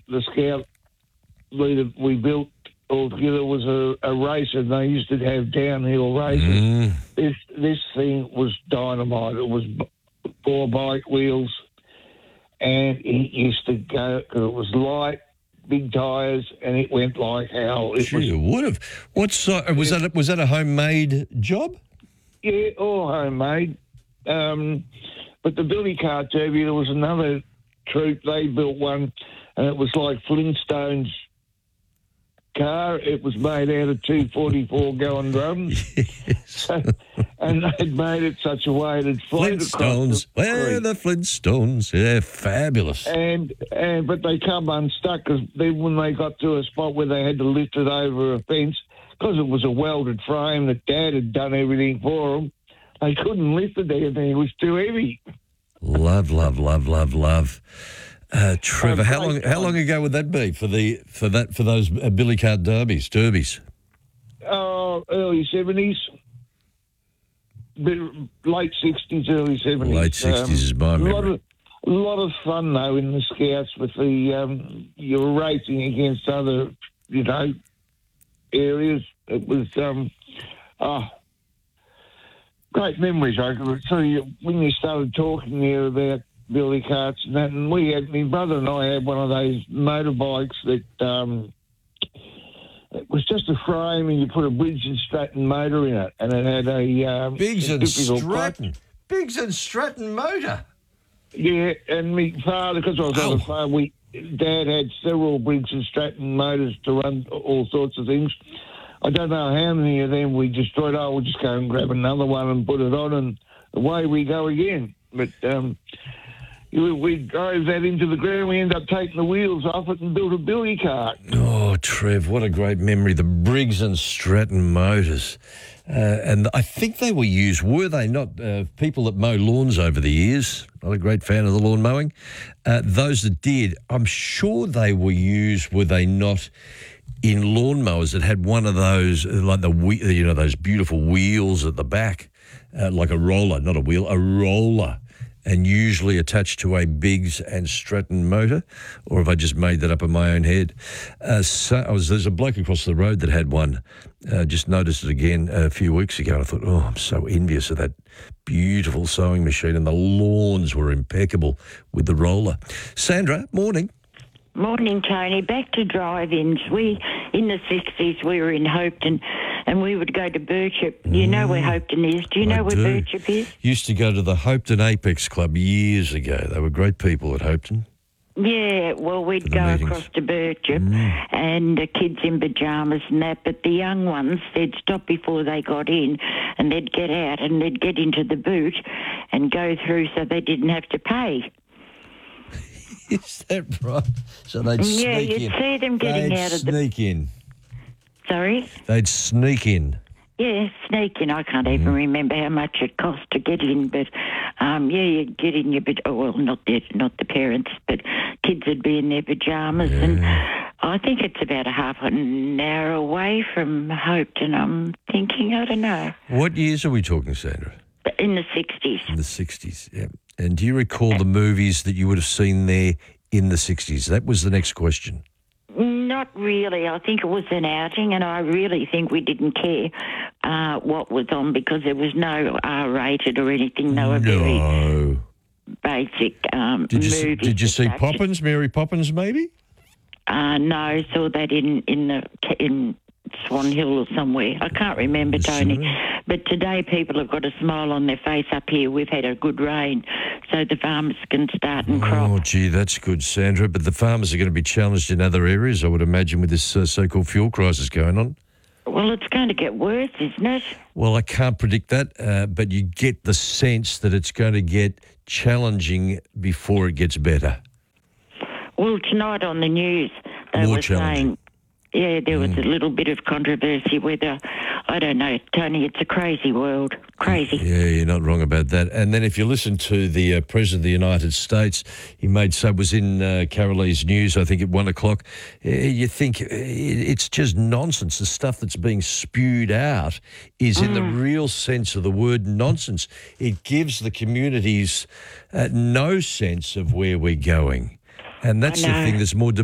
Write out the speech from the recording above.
the scout leader we built altogether was a racer, and they used to have downhill races. This thing was dynamite. It was 4 bike wheels, and it used to go, because it was light, big tyres, and it went like hell. It would have. Was that a homemade job? Yeah, all homemade. But the Billy Cart Derby, there was another troop. They built one, and it was like Flintstones car. It was made out of 244 gallon drums. Yes. And they'd made it such a way it'd float Flintstones. Where are the Flintstones? Yeah, fabulous. But they come unstuck, because then when they got to a spot where they had to lift it over a fence, because it was a welded frame that Dad had done everything for them, they couldn't lift it there. It was too heavy. Love. Trevor, how long ago would that be for those Billy Cart derbies? Early 70s, late 60s, early 70s. Late 60s is my memory. A lot of fun though in the Scouts with the you're racing against other areas. It was great memories. When you started talking there about Billy Carts and that, and my brother and I had one of those motorbikes that it was just a frame, and you put a Briggs and Stratton motor in it, and it had a Biggs and Stratton motor. Yeah, and my father, because I was on the farm, Dad had several Briggs and Stratton motors to run all sorts of things. I don't know how many of them we destroyed. We'll just go and grab another one and put it on, and away we go again. But we drove that into the ground. We ended up taking the wheels off it and built a Billy Cart. Oh, Trev, what a great memory. The Briggs and Stratton motors. And I think they were used, were they not? People that mow lawns over the years, not a great fan of the lawn mowing. Those that did, I'm sure they were used, were they not, in lawnmowers that had one of those, like those beautiful wheels at the back, like a roller, not a wheel, a roller, and usually attached to a Biggs and Stratton motor, or have I just made that up in my own head? There's a bloke across the road that had one. Just noticed it again a few weeks ago. And I thought, I'm so envious of that beautiful sewing machine, and the lawns were impeccable with the roller. Sandra, morning. Morning, Tony. Back to drive-ins. In the 60s, we were in Hopetoun, and we would go to Birchip. You know where Hopetoun is? Do you know where Birchip is? Used to go to the Hopetoun Apex Club years ago. They were great people at Hopetoun. Yeah, well, we'd go across to Birchip, and the kids in pyjamas and that, but the young ones, they'd stop before they got in, and they'd get out, and they'd get into the boot and go through so they didn't have to pay. Is that right? So they'd sneak in. Yeah, you'd see them getting out of the... They'd sneak in. Sorry? They'd sneak in. Yeah, sneak in. I can't even remember how much it cost to get in, but you'd get in your not the parents, but kids would be in their pyjamas, and I think it's about a half an hour away from Hopetoun. I'm thinking, I don't know. What years are we talking, Sandra? In the 60s. In the 60s, yeah. And do you recall the movies that you would have seen there in the 60s? That was the next question. Not really. I think it was an outing, and I really think we didn't care what was on, because there was no R-rated or anything. They were very basic movies. Did you see Poppins, Mary Poppins, maybe? No, saw that in Swan Hill or somewhere. I can't remember, Tony. But today people have got a smile on their face up here. We've had a good rain, so the farmers can start and crop. Oh, gee, that's good, Sandra. But the farmers are going to be challenged in other areas, I would imagine, with this so-called fuel crisis going on. Well, it's going to get worse, isn't it? Well, I can't predict that, but you get the sense that it's going to get challenging before it gets better. Well, tonight on the news, they were saying... Yeah, there was a little bit of controversy whether, I don't know, Tony, it's a crazy world. Crazy. Yeah, you're not wrong about that. And then if you listen to the President of the United States, was in Caroline's News, I think at 1 o'clock, you think it's just nonsense. The stuff that's being spewed out is in the real sense of the word nonsense. It gives the communities no sense of where we're going. And that's the thing that's more